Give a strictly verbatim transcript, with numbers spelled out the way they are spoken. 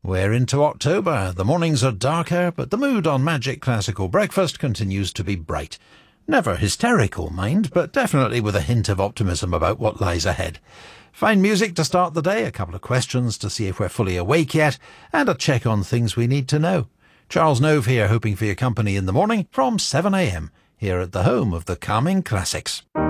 We're into October. The mornings are darker, but the mood on Magic Classical Breakfast continues to be bright. Never hysterical, mind, but definitely with a hint of optimism about what lies ahead. Fine music to start the day, a couple of questions to see if we're fully awake yet, and a check on things we need to know. Charles Nove here, hoping for your company in the morning from seven a m, here at the home of the calming classics.